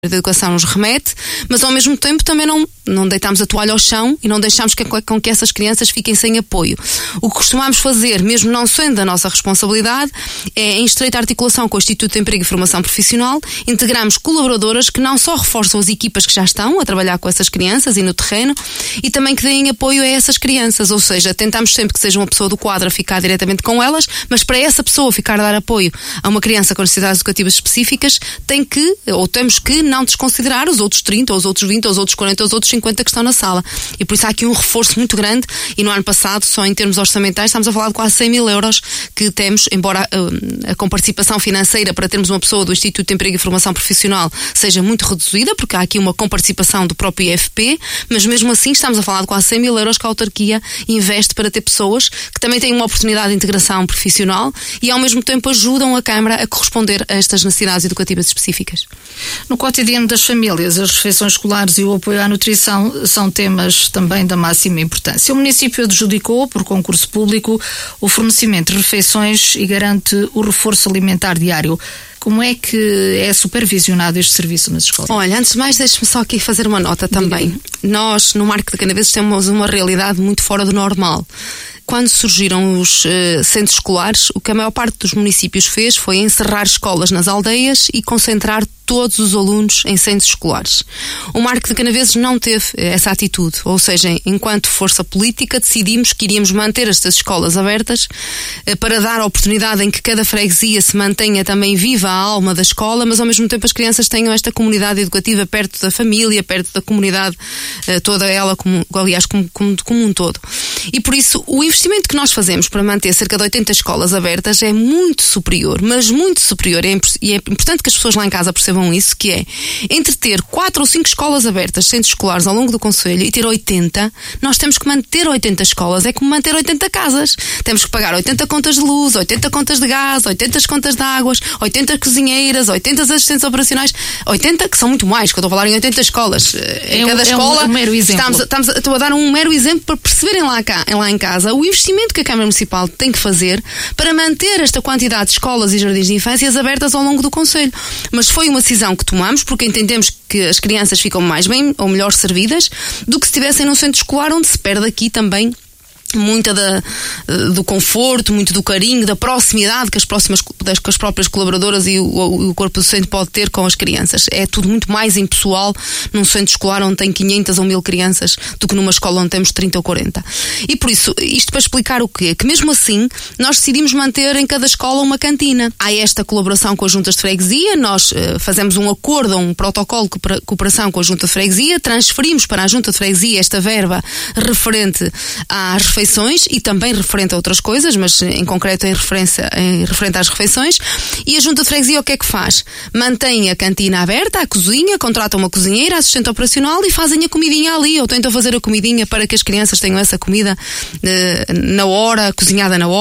da Educação nos remete, mas ao mesmo tempo também não deitamos a toalha ao chão e não deixamos com que essas crianças fiquem sem apoio. O que costumamos fazer, mesmo não sendo da nossa responsabilidade, é em estreita articulação com o Instituto de Emprego e Formação Profissional, integramos colaboradoras que não só reforçam as equipas que já estão a trabalhar com essas crianças e no terreno, e também que deem apoio a essas crianças, ou seja, tentamos sempre que seja uma pessoa do quadro a ficar diretamente com elas, mas para essa pessoa ficar a dar apoio a uma criança com necessidades educativas específicas, temos que não desconsiderar os outros 30, ou os outros 20, ou os outros 40, ou os outros 50 que estão na sala. E por isso há aqui um reforço muito grande, e no ano passado, só em termos orçamentais, estamos a falar de quase 100 mil euros que temos, embora a comparticipação financeira para termos uma pessoa do Instituto de Emprego e Formação Profissional seja muito reduzida, porque há aqui uma comparticipação do próprio IFP, mas mesmo assim estamos a falar de quase 100 mil euros que a autarquia investe para ter pessoas que também têm uma oportunidade de integração profissional e ao mesmo tempo ajudam a Câmara a corresponder a estas necessidades educativas específicas. No cotidiano das famílias, as refeições escolares e o apoio à nutrição são temas também da máxima importância. O município adjudicou, por concurso público, o fornecimento de refeições e garante o reforço alimentar diário. Como é que é supervisionado este serviço nas escolas? Olha, antes de mais, deixe-me só aqui fazer uma nota também. Diga. Nós, no Marco de Canaveses, temos uma realidade muito fora do normal. Quando surgiram os centros escolares, o que a maior parte dos municípios fez foi encerrar escolas nas aldeias e concentrar todos os alunos em centros escolares. O Marco de Canaveses não teve essa atitude, ou seja, enquanto força política decidimos que iríamos manter estas escolas abertas para dar a oportunidade em que cada freguesia se mantenha também viva a alma da escola, mas ao mesmo tempo as crianças tenham esta comunidade educativa perto da família, perto da comunidade, toda ela, aliás, como um todo. E por isso o investimento que nós fazemos para manter cerca de 80 escolas abertas é muito superior, mas muito superior, e é importante que as pessoas lá em casa percebam isso, que é, entre ter 4 ou 5 escolas abertas, centros escolares ao longo do concelho, e ter 80, nós temos que manter 80 escolas, é como manter 80 casas. Temos que pagar 80 contas de luz, 80 contas de gás, 80 contas de águas, 80 cozinheiras, 80 assistentes operacionais, 80 que são muito mais, que eu estou a falar em 80 escolas. Em cada escola, um mero exemplo. Estou a dar um mero exemplo para perceberem lá em casa o investimento que a Câmara Municipal tem que fazer para manter esta quantidade de escolas e jardins de infâncias abertas ao longo do concelho. Mas foi uma decisão que tomamos porque entendemos que as crianças ficam mais bem ou melhor servidas do que se estivessem num centro escolar, onde se perde aqui também muito do conforto, muito do carinho, da proximidade que as próprias colaboradoras e o corpo docente pode ter com as crianças. É tudo muito mais impessoal num centro escolar onde tem 500 ou 1000 crianças do que numa escola onde temos 30 ou 40. E por isso, isto para explicar o quê? Que mesmo assim, nós decidimos manter em cada escola uma cantina. Há esta colaboração com as juntas de freguesia, nós fazemos um acordo, um protocolo de cooperação com a junta de freguesia, transferimos para a junta de freguesia esta verba referente às refeições e também referente a outras coisas, mas em concreto em referente às refeições. E a junta de freguesia o que é que faz? Mantém a cantina aberta, a cozinha, contrata uma cozinheira, assistente operacional e fazem a comidinha ali, ou tentam fazer a comidinha para que as crianças tenham essa comida na hora, cozinhada na hora.